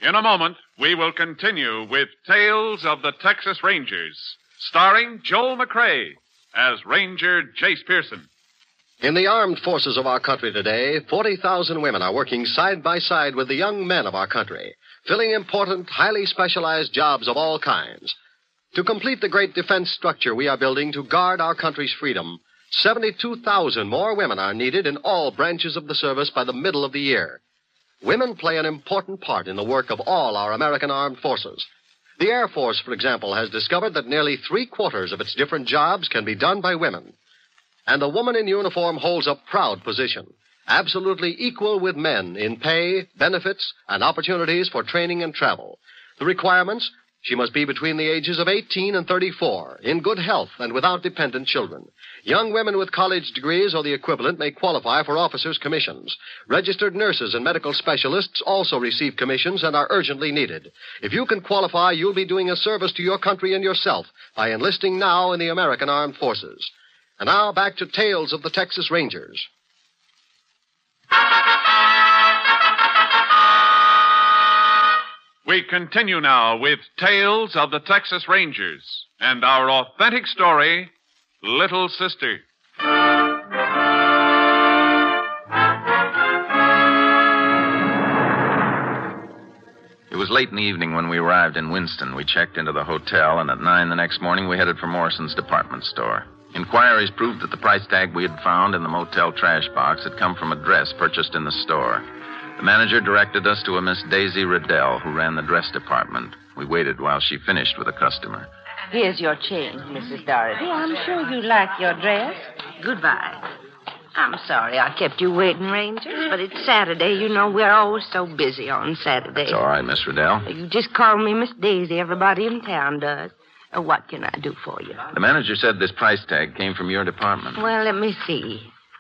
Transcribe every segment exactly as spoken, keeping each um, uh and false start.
In a moment, we will continue with Tales of the Texas Rangers, starring Joel McCrea as Ranger Jace Pearson. In the armed forces of our country today, forty thousand women are working side by side with the young men of our country, filling important, highly specialized jobs of all kinds. To complete the great defense structure we are building to guard our country's freedom, seventy-two thousand more women are needed in all branches of the service by the middle of the year. Women play an important part in the work of all our American armed forces. The Air Force, for example, has discovered that nearly three-quarters of its different jobs can be done by women. And the woman in uniform holds a proud position, absolutely equal with men in pay, benefits, and opportunities for training and travel. The requirements: she must be between the ages of eighteen and thirty-four, in good health and without dependent children. Young women with college degrees or the equivalent may qualify for officers' commissions. Registered nurses and medical specialists also receive commissions and are urgently needed. If you can qualify, you'll be doing a service to your country and yourself by enlisting now in the American Armed Forces. And now back to Tales of the Texas Rangers. We continue now with Tales of the Texas Rangers and our authentic story, Little Sister. It was late in the evening when we arrived in Winston. We checked into the hotel, and at nine the next morning we headed for Morrison's department store. Inquiries proved that the price tag we had found in the motel trash box had come from a dress purchased in the store. The manager directed us to a Miss Daisy Riddell, who ran the dress department. We waited while she finished with a customer. Here's your change, Missus Doherty. I'm sure you like your dress. Goodbye. I'm sorry I kept you waiting, Rangers, but it's Saturday. You know, we're always so busy on Saturday. It's all right, Miss Riddell. You just call me Miss Daisy. Everybody in town does. Uh, what can I do for you? The manager said this price tag came from your department. Well, let me see.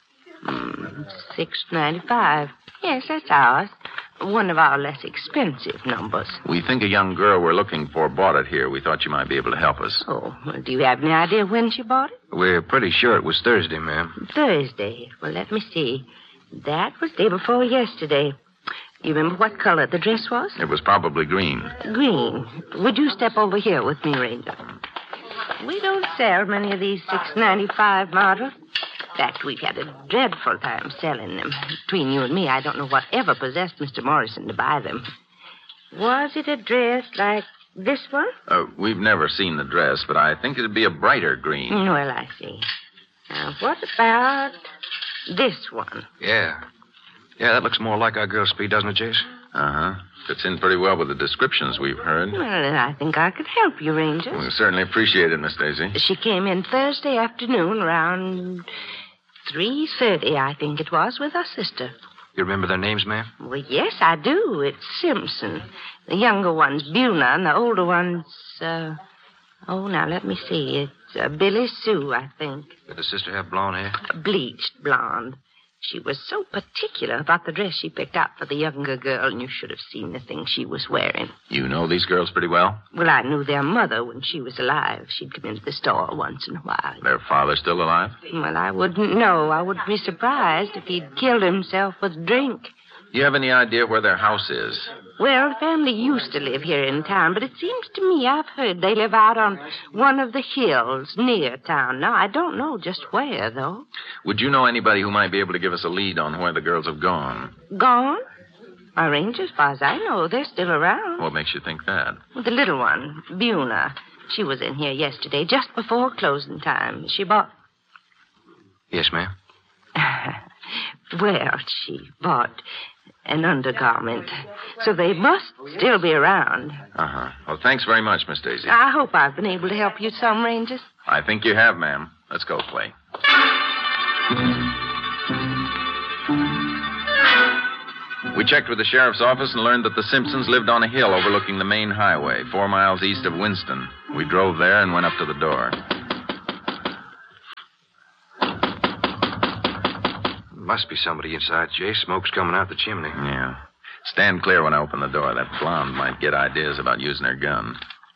Hmm, six ninety-five. Yes, that's ours. One of our less expensive numbers. We think a young girl we're looking for bought it here. We thought you might be able to help us. Oh, well, do you have any idea when she bought it? We're pretty sure it was Thursday, ma'am. Thursday. Well, let me see. That was day before yesterday. You remember what color the dress was? It was probably green. Green. Would you step over here with me, Ranger? We don't sell many of these six ninety-five models. In fact, we've had a dreadful time selling them. Between you and me, I don't know what ever possessed Mister Morrison to buy them. Was it a dress like this one? Uh, we've never seen the dress, but I think it'd be a brighter green. Well, I see. Now, what about this one? Yeah. Yeah, that looks more like our girl Speed, doesn't it, Jace? Uh-huh. Fits in pretty well with the descriptions we've heard. Well, then I think I could help you, Rangers. We certainly appreciate it, Miss Daisy. She came in Thursday afternoon around three thirty, I think it was, with her sister. You remember their names, ma'am? Well, yes, I do. It's Simpson. The younger one's Buna, and the older one's, uh... Oh, now, let me see. It's uh, Billy Sue, I think. Did the sister have blonde hair? Bleached blonde. She was so particular about the dress she picked out for the younger girl, and you should have seen the thing she was wearing. You know these girls pretty well? Well, I knew their mother when she was alive. She'd come into the store once in a while. Their father still alive? Well, I wouldn't know. I wouldn't be surprised if he'd killed himself with drink. Do you have any idea where their house is? Well, the family used to live here in town, but it seems to me I've heard they live out on one of the hills near town. Now, I don't know just where, though. Would you know anybody who might be able to give us a lead on where the girls have gone? Gone? Our Rangers, as far as I know, they're still around. What makes you think that? Well, the little one, Buna. She was in here yesterday, just before closing time. She bought... Yes, ma'am. Well, she bought an undergarment. So they must still be around. Uh-huh. Well, thanks very much, Miss Daisy. I hope I've been able to help you some, Rangers. I think you have, ma'am. Let's go, Clay. We checked with the sheriff's office and learned that the Simpsons lived on a hill overlooking the main highway, four miles east of Winston. We drove there and went up to the door. Must be somebody inside, Jay. Smoke's coming out the chimney. Yeah. Stand clear when I open the door. That blonde might get ideas about using her gun.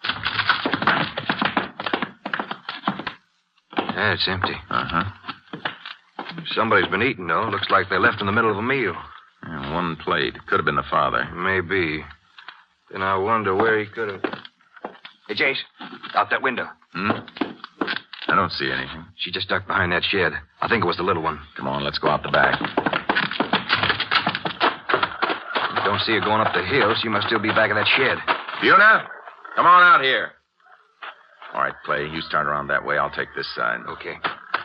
Yeah, it's empty. Uh-huh. Somebody's been eating, though. Looks like they left in the middle of a meal. Yeah, one plate. Could have been the father. Maybe. Then I wonder where he could have... Hey, Jace, out that window. Hmm? I don't see anything. She just ducked behind that shed. I think it was the little one. Come on, let's go out the back. Don't see her going up the hill. She must still be back of that shed. Buna, come on out here. All right, Clay, you start around that way. I'll take this side. Okay.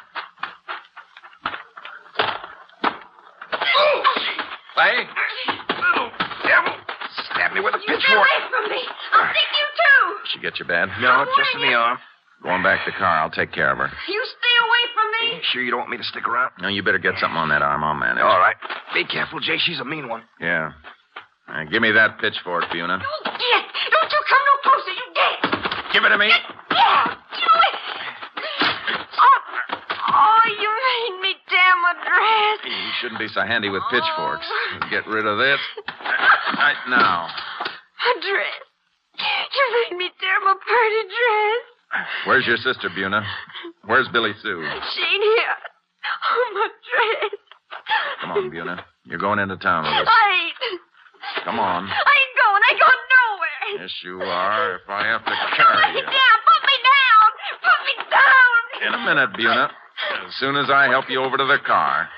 Clay? Little devil. Stab me with a You get pitchfork. away from me. I'll stick you, too. Did she get you bad? No, just in the arm. Going back to the car. I'll take care of her. You stay away from me. Sure you don't want me to stick around? No, you better get something on that arm. I'll manage. All right. Be careful, Jay. She's a mean one. Yeah. Uh, give me that pitchford, Buna. You get. Don't you come no closer. You get. Give it to me. Yeah, do it. Oh, oh, you made me tear my dress. You shouldn't be so handy with pitchforks. Get rid of this. Right now. My dress. You made me tear my pretty dress. Where's your sister, Buna? Where's Billy Sue? She ain't here. Oh, my dress. Come on, Buna. You're going into town with us. I ain't. Come on. I ain't going. I ain't going nowhere. Yes, you are. If I have to Put carry me you. down. Put me down. Put me down. In a minute, Buna. As soon as I help you over to the car.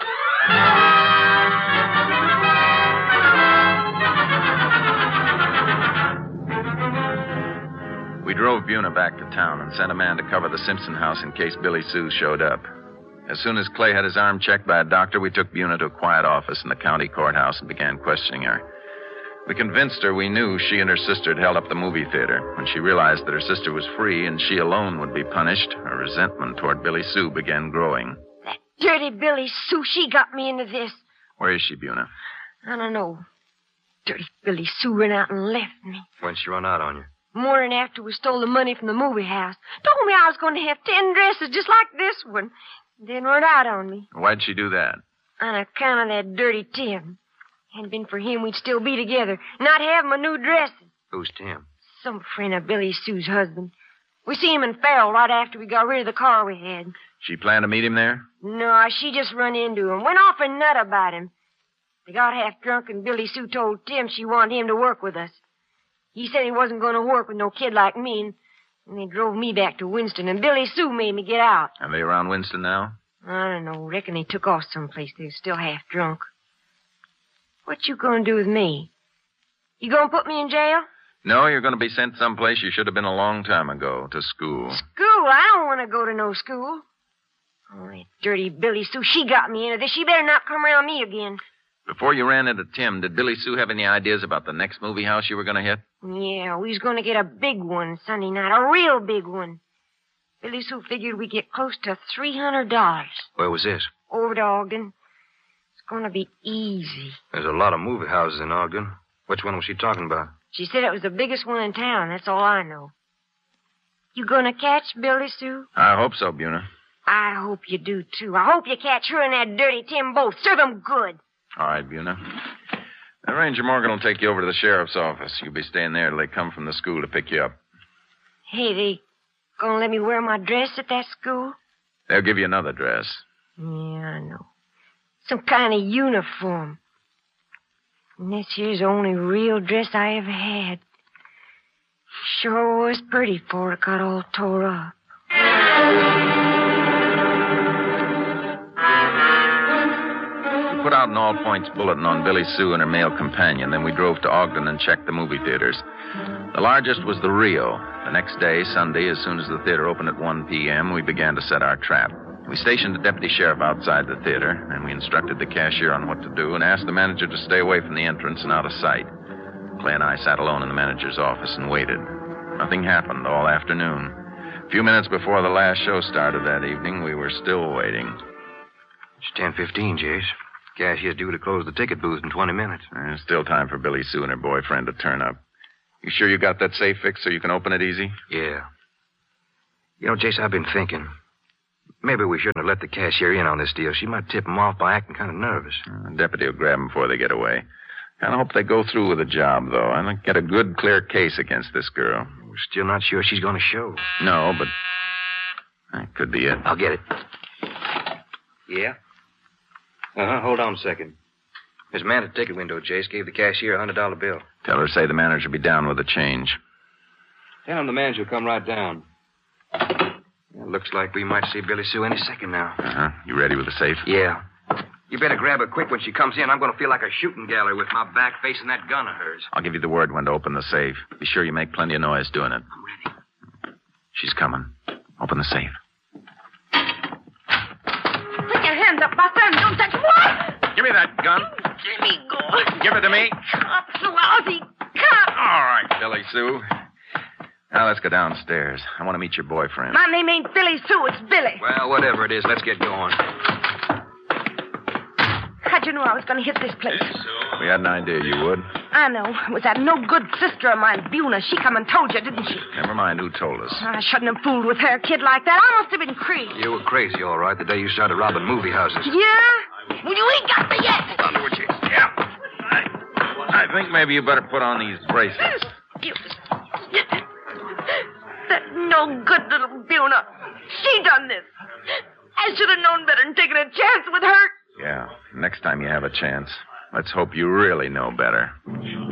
We drove Buna back to town and sent a man to cover the Simpson house in case Billy Sue showed up. As soon as Clay had his arm checked by a doctor, we took Buna to a quiet office in the county courthouse and began questioning her. We convinced her we knew she and her sister had held up the movie theater. When she realized that her sister was free and she alone would be punished, her resentment toward Billy Sue began growing. That dirty Billy Sue, she got me into this. Where is she, Buna? I don't know. Dirty Billy Sue ran out and left me. When'd she run out on you? Morning after we stole the money from the movie house. Told me I was going to have ten dresses just like this one. Then run out on me. Why'd she do that? On account of that dirty Tim. Hadn't been for him, we'd still be together. Not have my new dresses. Who's Tim? Some friend of Billy Sue's husband. We see him in Farrell right after we got rid of the car we had. She planned to meet him there? No, she just run into him. Went off a nut about him. They got half drunk and Billy Sue told Tim she wanted him to work with us. He said he wasn't going to work with no kid like me, and, and they drove me back to Winston, and Billy Sue made me get out. Are they around Winston now? I don't know. Reckon they took off someplace. They were still half drunk. What you going to do with me? You going to put me in jail? No, you're going to be sent someplace you should have been a long time ago, to school. School? I don't want to go to no school. Oh, that dirty Billy Sue, she got me into this. She better not come around me again. Before you ran into Tim, did Billy Sue have any ideas about the next movie house you were going to hit? Yeah, we was going to get a big one Sunday night, a real big one. Billy Sue figured we'd get close to three hundred dollars. Where was this? Over to Ogden. It's going to be easy. There's a lot of movie houses in Ogden. Which one was she talking about? She said it was the biggest one in town. That's all I know. You going to catch Billy Sue? I hope so, Buna. I hope you do, too. I hope you catch her and that dirty Tim both. Serve them good. All right, Buna. Now, Ranger Morgan will take you over to the sheriff's office. You'll be staying there till they come from the school to pick you up. Hey, they gonna let me wear my dress at that school? They'll give you another dress. Yeah, I know. Some kind of uniform. And this here's the only real dress I ever had. Sure was pretty before it got all tore up. We put out an all-points bulletin on Billy Sue and her male companion. Then we drove to Ogden and checked the movie theaters. The largest was the Rio. The next day, Sunday, as soon as the theater opened at one p.m., we began to set our trap. We stationed a deputy sheriff outside the theater, and we instructed the cashier on what to do and asked the manager to stay away from the entrance and out of sight. Clay and I sat alone in the manager's office and waited. Nothing happened all afternoon. A few minutes before the last show started that evening, we were still waiting. It's ten fifteen, Jace. Cashier's due to close the ticket booth in twenty minutes. There's still time for Billy Sue and her boyfriend to turn up. You sure you got that safe fixed so you can open it easy? Yeah. You know, Jace, I've been thinking. Maybe we shouldn't have let the cashier in on this deal. She might tip him off by acting kind of nervous. The deputy will grab them before they get away. Kind of hope they go through with the job, though. I think get a good, clear case against this girl. We're still not sure she's going to show. No, but that could be it. I'll get it. Yeah? Uh-huh. Hold on a second. His man at the ticket window, Jace, gave the cashier a one hundred dollar bill. Tell her to say the manager will be down with the change. Tell him the manager will come right down. It looks like we might see Billy Sue any second now. Uh-huh. You ready with the safe? Yeah. You better grab her quick when she comes in. I'm going to feel like a shooting gallery with my back facing that gun of hers. I'll give you the word when to open the safe. Be sure you make plenty of noise doing it. I'm ready. She's coming. Open the safe. Put your hands up, Buster, and don't touch what? Give me that gun. Let me go. Give it to me. Cops, lousy cops. All right, Billy Sue. Now let's go downstairs. I want to meet your boyfriend. My name ain't Billy Sue, it's Billy. Well, whatever it is, let's get going. How'd you know I was going to hit this place? We had an idea you would. I know. It was that no-good sister of mine, Buna. She come and told you, didn't she? Never mind who told us. I shouldn't have fooled with her, a kid like that. I must have been crazy. You were crazy, all right, the day you started robbing movie houses. Yeah? Well, you ain't got me yet. Hold on, would you? Yeah. I, I think maybe you better put on these bracelets. You... That no-good little Buna. She done this. I should have known better than taking a chance with her. Yeah. Next time you have a chance, let's hope you really know better.